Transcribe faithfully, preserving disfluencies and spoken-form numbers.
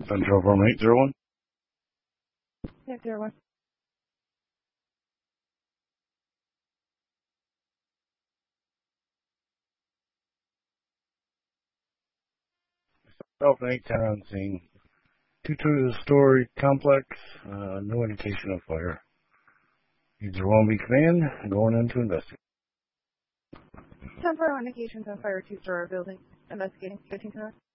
Central from eight zero one. eight zero one. South eight ten on scene. Two-story complex, uh, no indication of fire. eight zero one B command, going in to investigate. ten four indications of fire, two-story building. Investigating. fifteen to